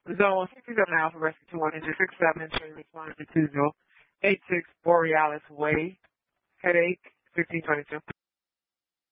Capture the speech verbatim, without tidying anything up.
Zone sixty-seven Alpha, rescue two one engine six seven, train responding to two zero eight six Borealis Way, headache fifteen twenty-two.